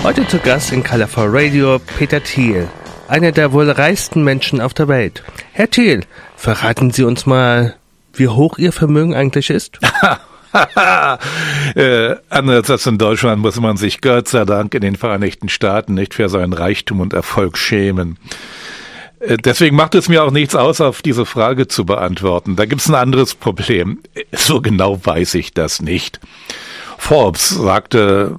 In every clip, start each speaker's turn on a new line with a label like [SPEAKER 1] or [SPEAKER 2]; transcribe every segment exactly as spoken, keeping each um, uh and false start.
[SPEAKER 1] Heute zu Gast in Colorful Radio Peter Thiel, einer der wohl reichsten Menschen auf der Welt. Herr Thiel, verraten Sie uns mal, wie hoch Ihr Vermögen eigentlich ist?
[SPEAKER 2] äh, anders als in Deutschland muss man sich Gott sei Dank in den Vereinigten Staaten nicht für seinen Reichtum und Erfolg schämen. Äh, deswegen macht es mir auch nichts aus, auf diese Frage zu beantworten. Da gibt's ein anderes Problem. So genau weiß ich das nicht. Forbes sagte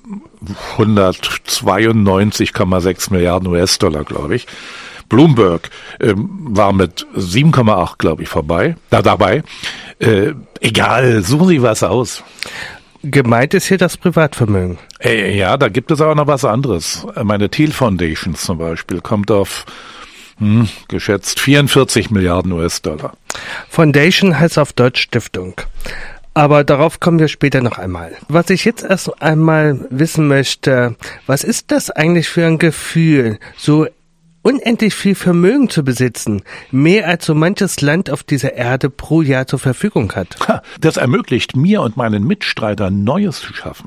[SPEAKER 2] hundertzweiundneunzig Komma sechs Milliarden U S-Dollar, glaube ich. Bloomberg ähm, war mit sieben Komma acht, glaube ich, vorbei, da dabei. Äh, egal, suchen Sie was aus.
[SPEAKER 1] Gemeint ist hier das Privatvermögen.
[SPEAKER 2] Äh, ja, da gibt es aber noch was anderes. Meine Thiel Foundation zum Beispiel kommt auf hm, geschätzt vierundvierzig Milliarden U S-Dollar.
[SPEAKER 1] Foundation heißt auf Deutsch Stiftung. Aber darauf kommen wir später noch einmal. Was ich jetzt erst einmal wissen möchte, was ist das eigentlich für ein Gefühl, so unendlich viel Vermögen zu besitzen, mehr als so manches Land auf dieser Erde pro Jahr zur Verfügung hat?
[SPEAKER 2] Das ermöglicht mir und meinen Mitstreitern Neues zu schaffen.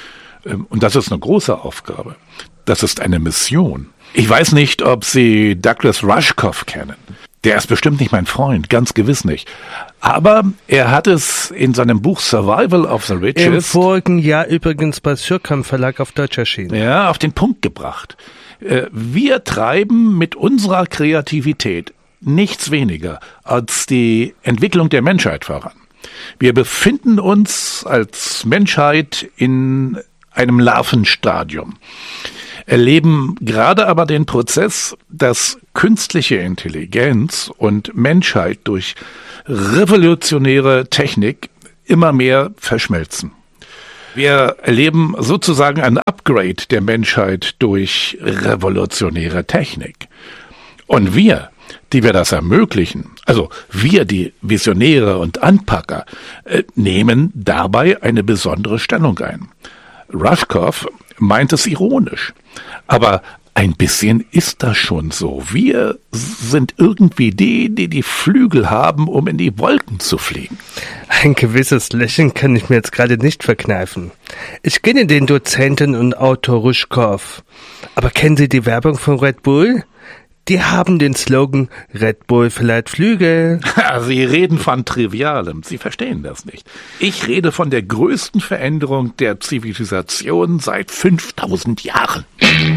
[SPEAKER 2] Und das ist eine große Aufgabe. Das ist eine Mission. Ich weiß nicht, ob Sie Douglas Rushkoff kennen. Der ist bestimmt nicht mein Freund, ganz gewiss nicht. Aber er hat es in seinem Buch Survival of the Richest
[SPEAKER 1] im vorigen Jahr übrigens bei Surkamp Verlag auf Deutsch erschienen.
[SPEAKER 2] Ja, auf den Punkt gebracht. Wir treiben mit unserer Kreativität nichts weniger als die Entwicklung der Menschheit voran. Wir befinden uns als Menschheit in einem Larvenstadium, erleben gerade aber den Prozess, dass künstliche Intelligenz und Menschheit durch revolutionäre Technik immer mehr verschmelzen. Wir erleben sozusagen ein Upgrade der Menschheit durch revolutionäre Technik. Und wir, die wir das ermöglichen, also wir, die Visionäre und Anpacker, äh, nehmen dabei eine besondere Stellung ein. Rushkoff meint es ironisch, aber ein bisschen ist das schon so. Wir sind irgendwie die, die die Flügel haben, um in die Wolken zu fliegen.
[SPEAKER 1] Ein gewisses Lächeln kann ich mir jetzt gerade nicht verkneifen. Ich kenne den Dozenten und Autor Rushkoff. Aber kennen Sie die Werbung von Red Bull? Die haben den Slogan Red Bull verleiht Flügel.
[SPEAKER 2] Sie reden von Trivialem. Sie verstehen das nicht. Ich rede von der größten Veränderung der Zivilisation seit fünftausend Jahren.